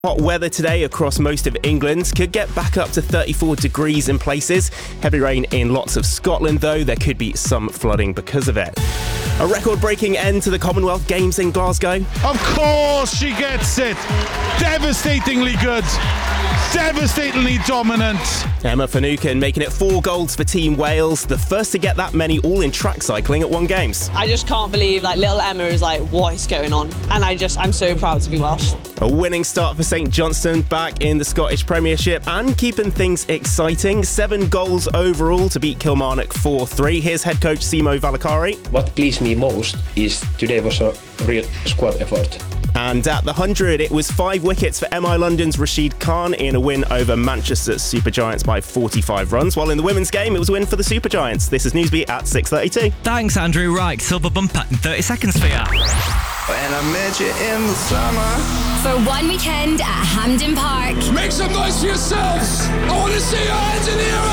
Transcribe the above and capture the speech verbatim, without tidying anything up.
Hot weather today across most of England. Could get back up to thirty-four degrees in places. Heavy rain in lots of Scotland, though. There could be some flooding because of it. A record-breaking end to the Commonwealth Games in Glasgow. Of course she gets it. Devastatingly good. Devastatingly dominant. Emma Finucane making it four golds for Team Wales, the first to get that many all in track cycling at one Games. I just can't believe, like, little Emma is like, what is going on? And I just, I'm so proud to be Welsh. A winning start for St Johnstone back in the Scottish Premiership and keeping things exciting. Seven goals overall to beat Kilmarnock four three. Here's head coach Simo Valakari. What pleased me most is today was a real squad effort. And at the one hundred, it was five wickets for M I London's Rashid Khan in a win over Manchester's Supergiants by forty-five runs, while in the women's game, it was a win for the Supergiants. This is Newsbeat at six thirty-two. Thanks, Andrew. Right, Silver Bumper in thirty seconds for you. When I met you in the summer. For one weekend at Hampden Park. Make some noise for yourselves. I want to see your hands in the air.